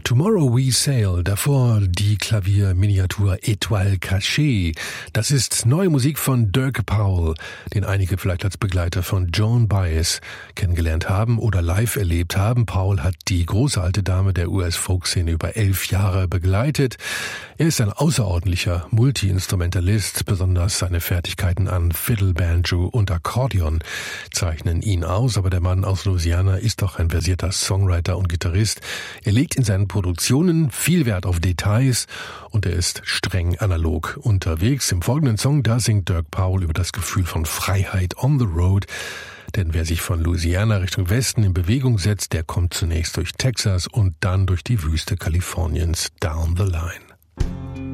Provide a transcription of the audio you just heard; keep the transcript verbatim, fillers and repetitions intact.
Tomorrow We Sail, davor die Klavierminiatur Étoile Cachée. Das ist neue Musik von Dirk Powell, den einige vielleicht als Begleiter von Joan Baez kennengelernt haben oder live erlebt haben. Powell hat die große alte Dame der U S-Folk-Szene über elf Jahre begleitet. Er ist ein außerordentlicher Multi-Instrumentalist, besonders seine Fertigkeiten an Fiddle, Banjo und Akkordeon zeichnen ihn aus, aber der Mann aus Louisiana ist auch ein versierter Songwriter und Gitarrist. Er legt in seinen Produktionen viel Wert auf Details und er ist streng analog unterwegs. Im folgenden Song, da singt Dirk Powell über das Gefühl von Freiheit on the road. Denn wer sich von Louisiana Richtung Westen in Bewegung setzt, der kommt zunächst durch Texas und dann durch die Wüste Kaliforniens down the line.